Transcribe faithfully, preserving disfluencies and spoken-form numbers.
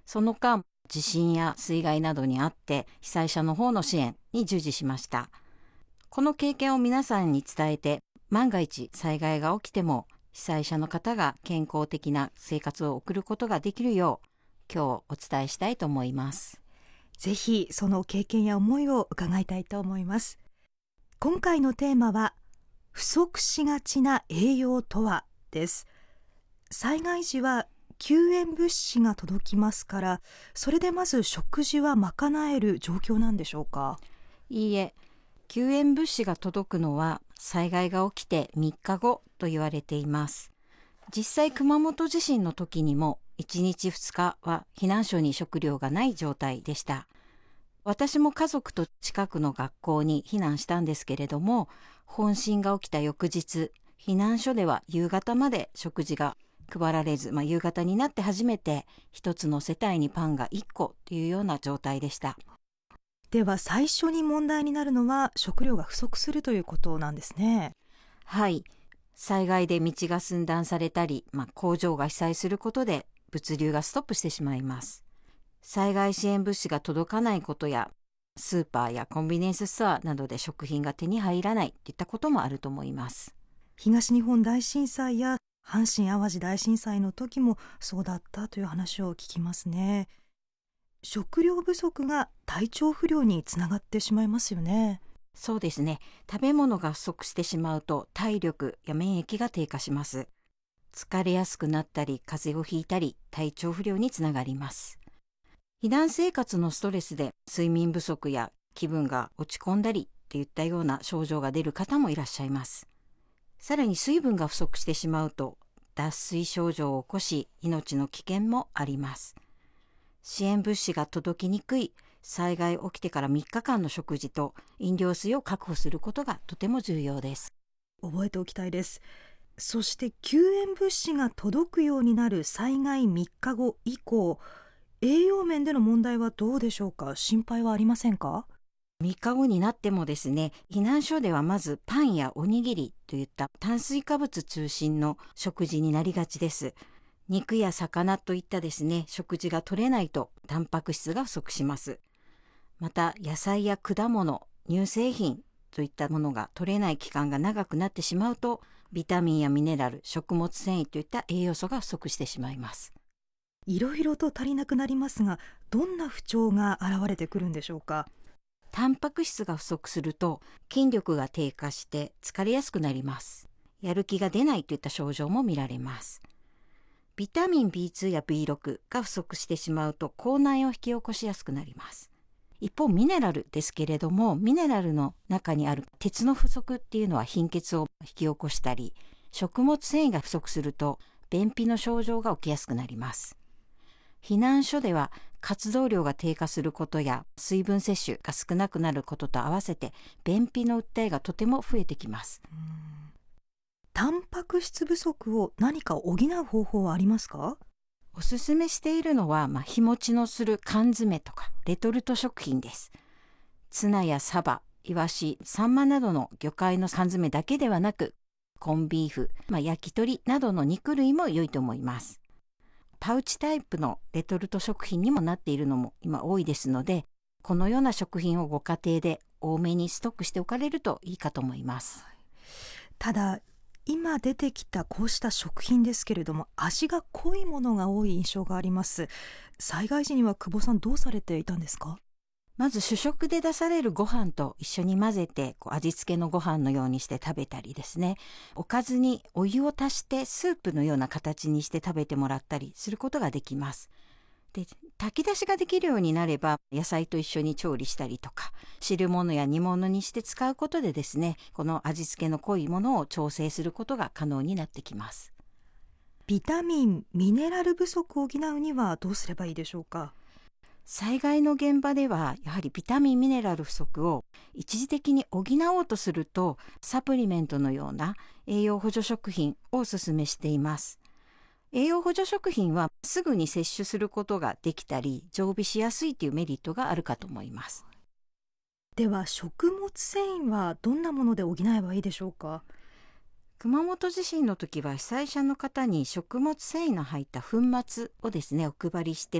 その間、地震や水害などにあって被災者の方の支援に従事しました。この経験を皆さんに伝えて、万が一災害が起きても被災者の方が健康的な生活を送ることができるよう今日お伝えしたいと思います。 ぜひその経験や思いを伺いたいと思います。今回のテーマは不足しがちな栄養とはです。災害時は救援物資が届きますから、それでまず食事は賄える状況なんでしょうか？ いいえ、救援物資が届くのは災害が起きてみっかごと言われています。実際熊本地震の時にもいちにちふつかは避難所に食料がない状態でした。私も家族と近くの学校に避難したんですけれども、本震が起きた翌日、避難所では夕方まで食事が配られず、まあ、夕方になって初めて一つの世帯にパンがいっこというような状態でした。 では最初に問題になるのは食料が不足するということなんですね。 はい。災害で道が寸断されたり、まあ、工場が被災することで物流がストップしてしまいます。災害支援物資が届かないことや、スーパーやコンビニエンスストアなどで食品が手に入らないといったこともあると思います。 東日本大震災や阪神・淡路大震災の時もそうだったという話を聞きますね。食料不足が体調不良につながってしまいますよね。 そうですね。食べ物が不足してしまうと体力や免疫が低下します。疲れやすくなったり、風邪をひいたり、体調不良につながります。避難生活のストレスで睡眠不足や気分が落ち込んだりといったような症状が出る方もいらっしゃいます。さらに水分が不足してしまうと脱水症状を起こし命の危険もあります。支援物資が届きにくい災害起きてからみっかかんの食事と飲料水を確保することがとても重要です。 覚えておきたいです。そして救援物資が届くようになる災害みっかご以降、栄養面での問題はどうでしょうか？心配はありませんか？ みっかごになってもですね、避難所ではまずパンやおにぎりといった炭水化物中心の食事になりがちです。肉や魚といったですね、食事が取れないとタンパク質が不足します。また野菜や果物、乳製品といったものが取れない期間が長くなってしまうと、ビタミンやミネラル、食物繊維といった栄養素が不足してしまいます。 いろいろと足りなくなりますが、どんな不調が現れてくるんでしょうか？ タンパク質が不足すると筋力が低下して疲れやすくなります。やる気が出ないといった症状も見られます。ビタミン ビーツー や ビーシックス が不足してしまうと口内を引き起こしやすくなります。一方ミネラルですけれども、ミネラルの中にある鉄の不足っていうのは貧血を引き起こしたり、食物繊維が不足すると便秘の症状が起きやすくなります。避難所では活動量が低下することや水分摂取が少なくなることと合わせて便秘の訴えがとても増えてきます。 うーん、タンパク質不足を何か補う方法はありますか？ おすすめしているのは、まあ、日持ちのする缶詰とかレトルト食品です。ツナやサバ、イワシ、サンマなどの魚介の缶詰だけではなく、コンビーフ、まあ、焼き鳥などの肉類も良いと思います。パウチタイプのレトルト食品にもなっているのも今多いですので、このような食品をご家庭で多めにストックしておかれるといいかと思います。 ただ今出てきたこうした食品ですけれども、味が濃いものが多い印象があります。災害時には久保さんどうされていたんですか？ まず主食で出されるご飯と一緒に混ぜてこう味付けのご飯のようにして食べたりですね、おかずにお湯を足してスープのような形にして食べてもらったりすることができます。で、炊き出しができるようになれば野菜と一緒に調理したりとか汁物や煮物にして使うことでですね、この味付けの濃いものを調整することが可能になってきます。 ビタミン、ミネラル不足を補うにはどうすればいいでしょうか？ 災害の現場ではやはりビタミンミネラル不足を一時的に補おうとするとサプリメントのような栄養補助食品をお勧めしています。栄養補助食品はすぐに摂取することができたり常備しやすいというメリットがあるかと思います。 では食物繊維はどんなもので補えばいいでしょうか？ 熊本地震の時は被災者の方に食物繊維の入った粉末をですねお配りして